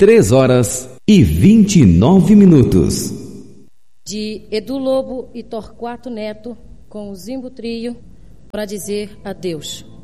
3h29. De Edu Lobo e Torquato Neto, com o Zimbo Trio, para dizer adeus.